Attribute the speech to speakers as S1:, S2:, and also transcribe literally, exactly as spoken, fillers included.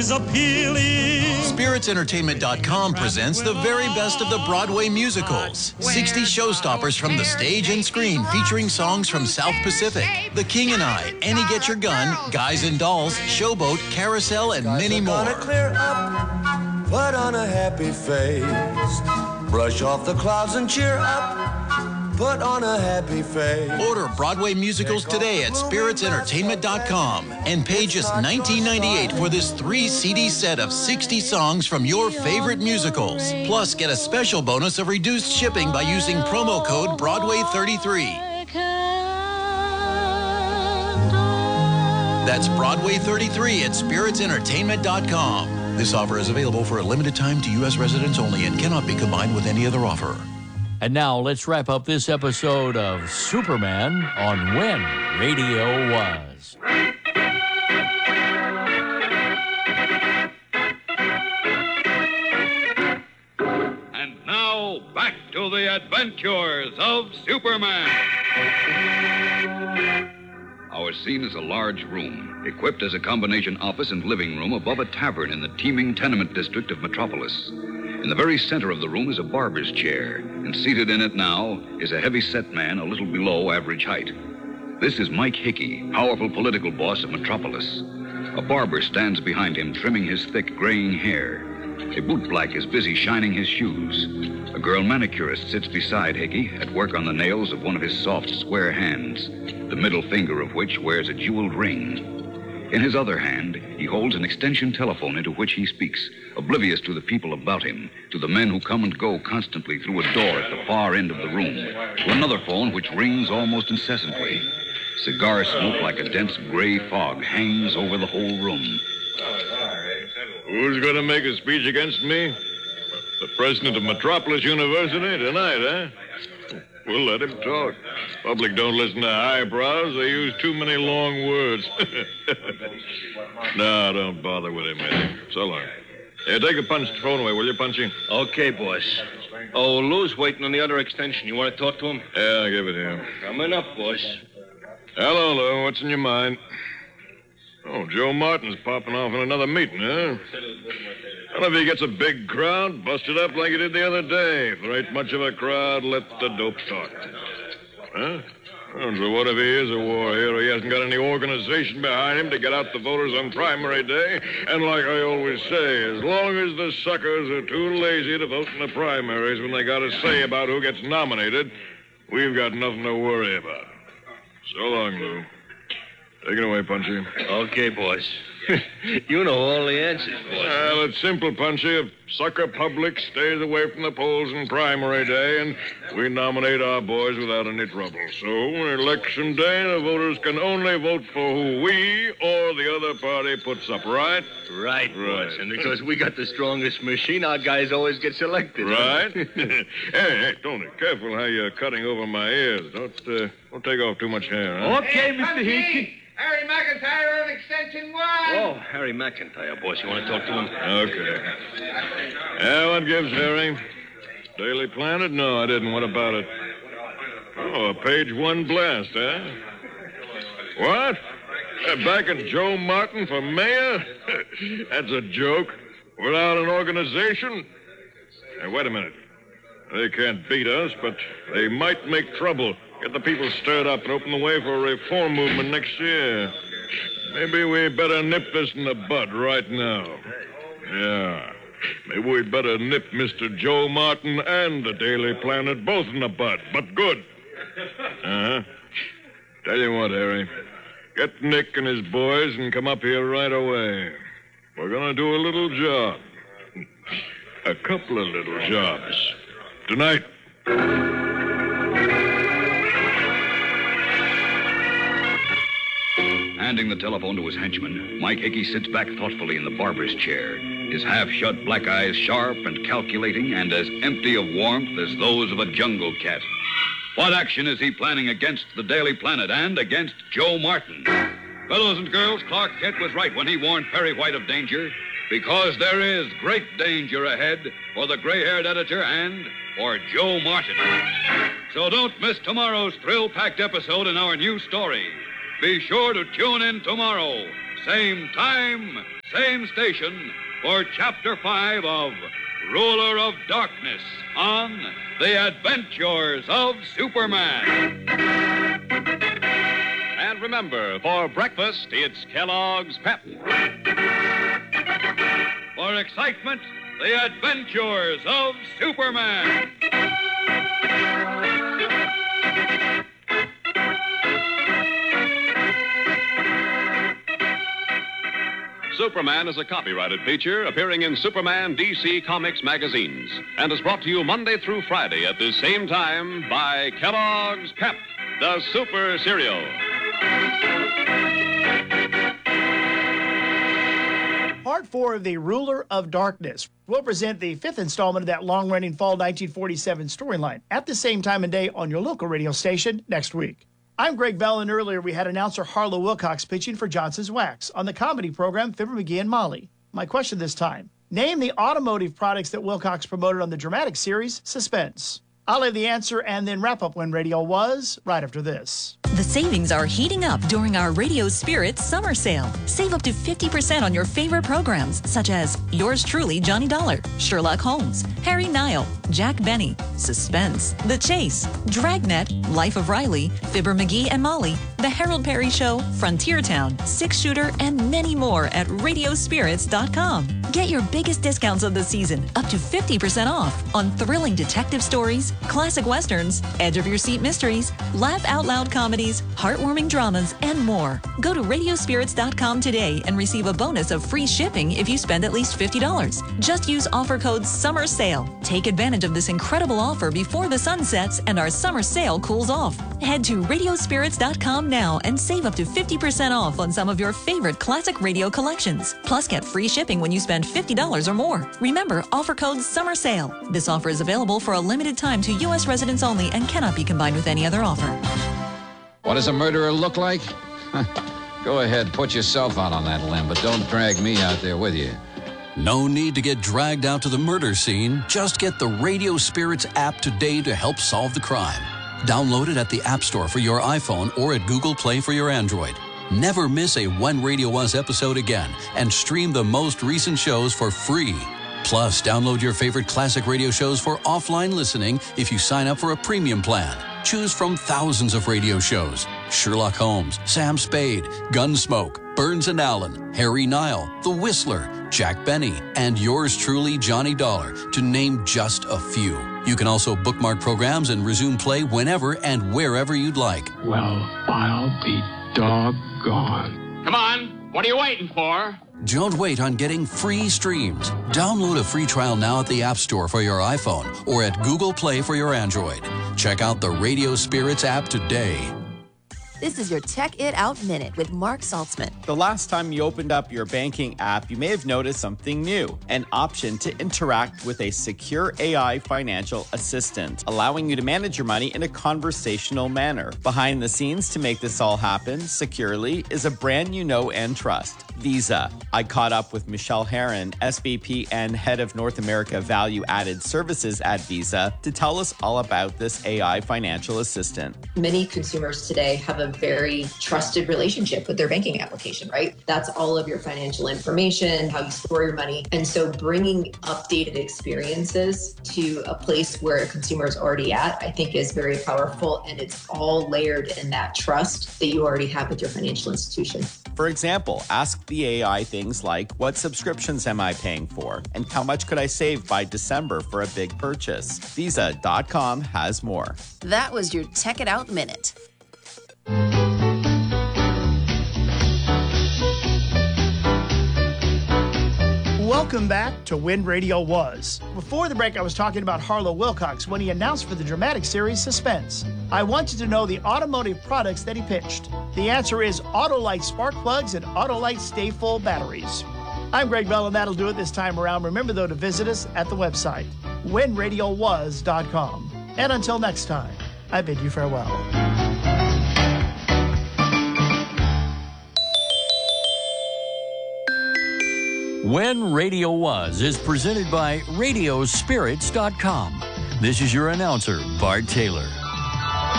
S1: appealing.
S2: Spirits Entertainment dot com presents the very best of the Broadway musicals. sixty showstoppers from the stage and screen featuring songs from South Pacific, The King and I, Annie Get Your Gun, Guys and Dolls, Showboat, Carousel, and many more.
S3: Clear up, put on a happy face, brush off the clouds and cheer up. Put on a happy face.
S2: Order Broadway musicals today at Spirits Entertainment dot com and pay just nineteen ninety-eight for this three C D set of sixty songs from your favorite musicals. Plus, get a special bonus of reduced shipping by using promo code Broadway thirty-three. That's Broadway thirty-three at Spirits Entertainment dot com. This offer is available for a limited time to U S residents only and cannot be combined with any other offer.
S4: And now let's wrap up this episode of Superman on When Radio Was.
S5: And now, back to the adventures of Superman. Our scene is a large room, equipped as a combination office and living room above a tavern in the teeming tenement district of Metropolis. In the very center of the room is a barber's chair, and seated in it now is a heavy-set man a little below average height. This is Mike Hickey, powerful political boss of Metropolis. A barber stands behind him, trimming his thick, graying hair. A bootblack is busy shining his shoes. A girl manicurist sits beside Hickey, at work on the nails of one of his soft, square hands, the middle finger of which wears a jeweled ring. In his other hand, he holds an extension telephone into which he speaks, oblivious to the people about him, to the men who come and go constantly through a door at the far end of the room, to another phone which rings almost incessantly. Cigar smoke like a dense gray fog hangs over the whole room.
S6: Who's going to make a speech against me? The president of Metropolis University tonight, huh? We'll let him talk. Public don't listen to highbrows. They use too many long words. No, don't bother with him, man. So long. Here, take the punch phone away, will you, Punchy?
S7: Okay, boss. Oh, Lou's waiting on the other extension. You want to talk to him?
S6: Yeah, I'll give it to him.
S7: Coming up, boss.
S6: Hello, Lou. What's in your mind? Oh, Joe Martin's popping off in another meeting, huh? Well, if he gets a big crowd, bust it up like he did the other day. If there ain't much of a crowd, let the dope talk. Huh? Oh, so what if he is a war hero? He hasn't got any organization behind him to get out the voters on primary day. And like I always say, as long as the suckers are too lazy to vote in the primaries when they got a say about who gets nominated, we've got nothing to worry about. So long, Lou. Take it away, Punchy.
S7: Okay, boss. You know all the answers, boss.
S6: Well, it's simple, Punchy. If sucker public stays away from the polls on primary day, and we nominate our boys without any trouble. So, election day, the voters can only vote for who we or the other party puts up, right?
S7: Right,
S6: Right.
S7: boss. And because we got the strongest machine, our guys always get selected.
S6: Right? hey, hey, Tony, careful how you're cutting over my ears. Don't, uh, don't take off too much hair, huh?
S7: Okay, Mister Hickey.
S8: Harry McIntyre of Extension one.
S7: Oh, Harry McIntyre, boss. You want to talk to him?
S6: Okay. Yeah, what gives, Harry? Daily Planet? No, I didn't. What about it? Oh, a page one blast, huh? What? Uh, back at Joe Martin for mayor? That's a joke. Without an organization? Hey, wait a minute. They can't beat us, but they might make trouble. Get the people stirred up and open the way for a reform movement next year. Maybe we better nip this in the bud right now. Yeah. Maybe we better nip Mister Joe Martin and the Daily Planet both in the bud, but good. Uh-huh. Tell you what, Harry. Get Nick and his boys and come up here right away. We're going to do a little job. A couple of little jobs. Tonight.
S5: Handing the telephone to his henchman, Mike Hickey sits back thoughtfully in the barber's chair, his half-shut black eyes sharp and calculating and as empty of warmth as those of a jungle cat. What action is he planning against the Daily Planet and against Joe Martin? Fellows and girls, Clark Kent was right when he warned Perry White of danger, because there is great danger ahead for the gray-haired editor and for Joe Martin. So don't miss tomorrow's thrill-packed episode in our new story. Be sure to tune in tomorrow, same time, same station, for Chapter five of Ruler of Darkness on The Adventures of Superman.
S1: And remember, for breakfast, it's Kellogg's Pep.
S5: For excitement, The Adventures of Superman.
S1: Superman is a copyrighted feature appearing in Superman D C Comics magazines and is brought to you Monday through Friday at the same time by Kellogg's Pep, the Super Cereal.
S9: Part four of The Ruler of Darkness will present the fifth installment of that long-running fall nineteen forty-seven storyline at the same time and day on your local radio station next week. I'm Greg Bell, and earlier we had announcer Harlow Wilcox pitching for Johnson's Wax on the comedy program Fibber McGee and Molly. My question this time, name the automotive products that Wilcox promoted on the dramatic series Suspense. I'll have the answer and then wrap up When Radio Was right after this.
S10: The savings are heating up during our Radio Spirit summer sale. Save up to fifty percent on your favorite programs, such as Yours Truly, Johnny Dollar, Sherlock Holmes, Harry Nile, Jack Benny, Suspense, The Chase, Dragnet, Life of Riley, Fibber McGee and Molly, The Harold Perry Show, Frontier Town, Six Shooter, and many more at radio spirits dot com. Get your biggest discounts of the season, up to fifty percent off, on thrilling detective stories, classic westerns, edge of your seat mysteries, laugh out loud comedies, heartwarming dramas, and more. Go to radio spirits dot com today and receive a bonus of free shipping if you spend at least fifty dollars. Just use offer code SUMMER SALE. Take advantage of this incredible offer before the sun sets and our summer sale cools off. Head to radio spirits dot com now and save up to fifty percent off on some of your favorite classic radio collections. Plus, get free shipping when you spend fifty dollars or more. Remember, offer code SUMMER SALE. This offer is available for a limited time to U S residents only and cannot be combined with any other offer.
S11: What does a murderer look like? Go ahead, put yourself out on that limb, but don't drag me out there with you.
S12: No need to get dragged out to the murder scene. Just get the Radio Spirits app today to help solve the crime. Download it at the App Store for your iPhone or at Google Play for your Android. Never miss a When Radio Was episode again and stream the most recent shows for free. Plus, download your favorite classic radio shows for offline listening if you sign up for a premium plan. Choose from thousands of radio shows: Sherlock Holmes, Sam Spade, Gunsmoke, Burns and Allen, Harry Nile, The Whistler, Jack Benny, and yours truly, Johnny Dollar, to name just a few. You can also bookmark programs and resume play whenever and wherever you'd like.
S13: Well, I'll be doggone.
S14: Come on, what are you waiting for?
S12: Don't wait on getting free streams. Download a free trial now at the App Store for your iPhone or at Google Play for your Android. Check out the Radio Spirits app today.
S15: This is your Tech It Out Minute with Mark Saltzman.
S16: The last time you opened up your banking app, you may have noticed something new, an option to interact with a secure A I financial assistant, allowing you to manage your money in a conversational manner. Behind the scenes to make this all happen securely is a brand you know and trust, Visa. I caught up with Michelle Herron, S V P and Head of North America Value Added Services at Visa, to tell us all about this A I financial assistant.
S17: Many consumers today have a very trusted relationship with their banking application, right? That's all of your financial information, how you store your money. And so bringing updated experiences to a place where a consumer is already at, I think is very powerful. And it's all layered in that trust that you already have with your financial institution.
S16: For example, ask the A I things like, what subscriptions am I paying for? And how much could I save by December for a big purchase? Visa dot com has more.
S15: That was your Tech It Out Minute.
S9: Welcome back to When Radio Was. Before the break, I was talking about Harlow Wilcox when he announced for the dramatic series Suspense. I wanted to know the automotive products that he pitched. The answer is Autolite spark plugs and Autolite Stay Full batteries. I'm Greg Bell, and that'll do it this time around. Remember, though, to visit us at the website, when radio was dot com. And until next time, I bid you farewell.
S4: When Radio Was is presented by radio spirits dot com. This is your announcer, Bart Taylor.